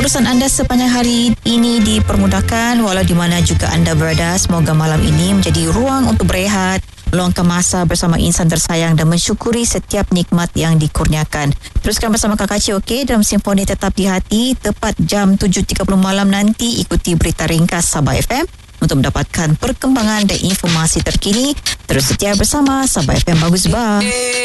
urusan anda sepanjang hari ini dipermudahkan walau di mana juga anda berada. Semoga malam ini menjadi ruang untuk berehat, meluangkan masa bersama insan tersayang dan mensyukuri setiap nikmat yang dikurniakan. Teruskan bersama Kak Cik, okey? Dalam Simponi Tetap di Hati, tepat jam 7.30 malam nanti, ikuti berita ringkas Sabah FM untuk mendapatkan perkembangan dan informasi terkini. Terus setia bersama Sabah FM Bagus Bah.